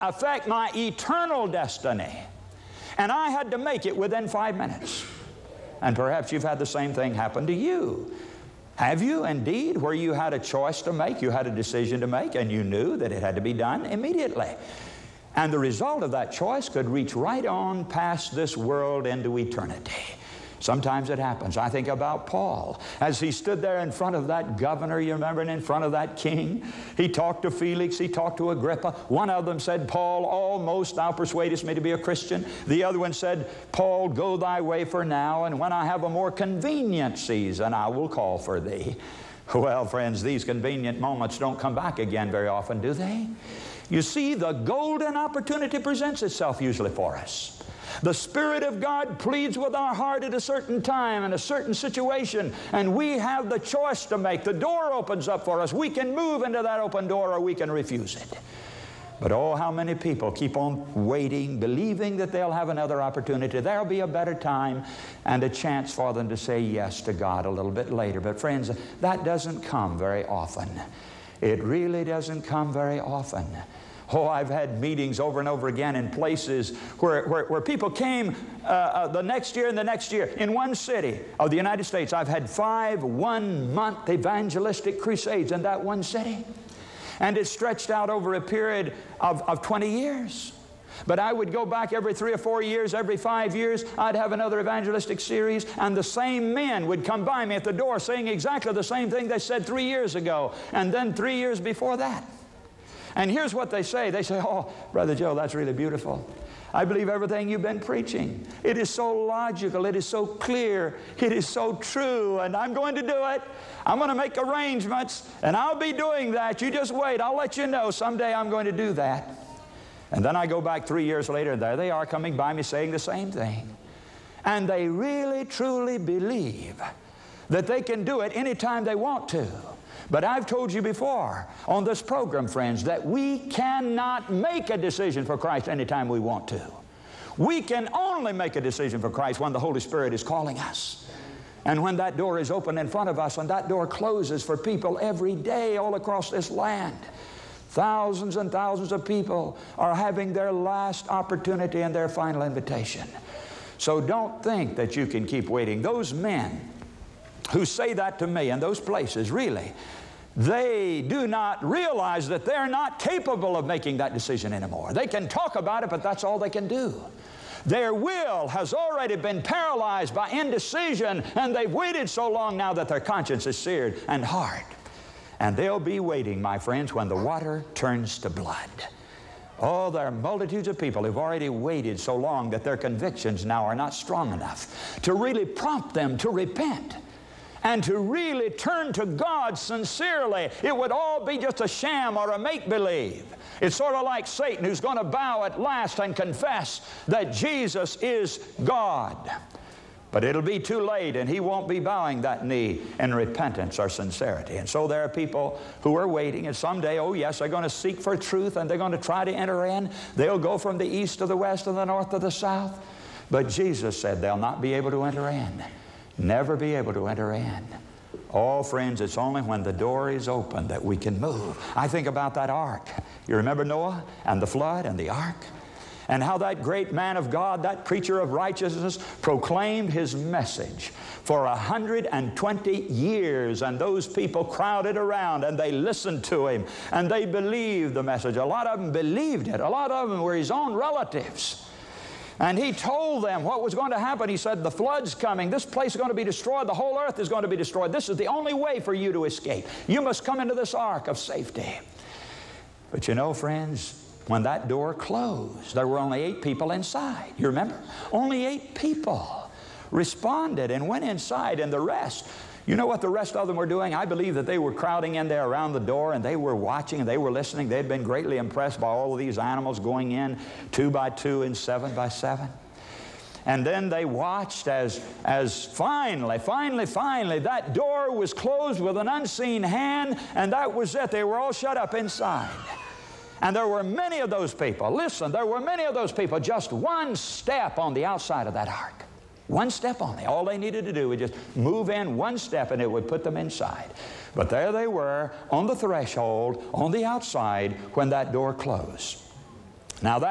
affect my eternal destiny. And I had to make it within 5 minutes. And perhaps you've had the same thing happen to you. Have you indeed, where you had a choice to make, you had a decision to make, and you knew that it had to be done immediately? And the result of that choice could reach right on past this world into eternity. Sometimes it happens. I think about Paul. As he stood there in front of that governor, you remember, and in front of that king, he talked to Felix, he talked to Agrippa. One of them said, Paul, almost thou persuadest me to be a Christian. The other one said, Paul, go thy way for now, and when I have a more convenient season, I will call for thee. Well, friends, these convenient moments don't come back again very often, do they? You see, the golden opportunity presents itself usually for us. The Spirit of God pleads with our heart at a certain time in a certain situation, and we have the choice to make. The door opens up for us. We can move into that open door or we can refuse it. But oh, how many people keep on waiting, believing that they'll have another opportunity. There'll be a better time and a chance for them to say yes to God a little bit later. But friends, that doesn't come very often. It really doesn't come very often. Oh, I've had meetings over and over again in places where people came the next year and the next year. In one city of the United States, I've had 5 one-month evangelistic crusades in that one city. And it stretched out over a period of 20 years. But I would go back every 3 or 4 years, every 5 years, I'd have another evangelistic series, and the same men would come by me at the door saying exactly the same thing they said 3 years ago, and then 3 years before that. And here's what they say. They say, oh, Brother Joe, that's really beautiful. I believe everything you've been preaching. It is so logical. It is so clear. It is so true. And I'm going to do it. I'm going to make arrangements. And I'll be doing that. You just wait. I'll let you know. Someday I'm going to do that. And then I go back 3 years later, and there they are coming by me saying the same thing. And they really, truly believe that they can do it anytime they want to. But I've told you before on this program, friends, that we cannot make a decision for Christ anytime we want to. We can only make a decision for Christ when the Holy Spirit is calling us. And when that door is open in front of us, when that door closes for people every day all across this land, thousands and thousands of people are having their last opportunity and their final invitation. So don't think that you can keep waiting. Those men who say that to me in those places, really, they do not realize that they're not capable of making that decision anymore. They can talk about it, but that's all they can do. Their will has already been paralyzed by indecision, and they've waited so long now that their conscience is seared and hard. And they'll be waiting, my friends, when the water turns to blood. Oh, there are multitudes of people who've already waited so long that their convictions now are not strong enough to really prompt them to repent and to really turn to God sincerely. It would all be just a sham or a make-believe. It's sort of like Satan, who's going to bow at last and confess that Jesus is God. But it'll be too late, and he won't be bowing that knee in repentance or sincerity. And so there are people who are waiting, and someday, oh yes, they're going to seek for truth, and they're going to try to enter in. They'll go from the east to the west and the north to the south. But Jesus said they'll not be able to enter in. Never be able to enter in. Oh, friends, it's only when the door is open that we can move. I think about that ark. You remember Noah and the flood and the ark? And how that great man of God, that preacher of righteousness, proclaimed his message for 120 years. And those people crowded around and they listened to him and they believed the message. A lot of them believed it. A lot of them were his own relatives. And he told them what was going to happen. He said, the flood's coming. This place is going to be destroyed. The whole earth is going to be destroyed. This is the only way for you to escape. You must come into this ark of safety. But you know, friends, when that door closed, there were only 8 people inside. You remember? Only 8 people responded and went inside, and the rest, you know what the rest of them were doing? I believe that they were crowding in there around the door, and they were watching and they were listening. They'd been greatly impressed by all of these animals going in 2 by 2 and 7 by 7. And then they watched as finally, that door was closed with an unseen hand, and that was it. They were all shut up inside. And there were many of those people, listen, there were many of those people just one step on the outside of that ark. One step only. All they needed to do was just move in one step and it would put them inside. But there they were on the threshold, on the outside, when that door closed. Now that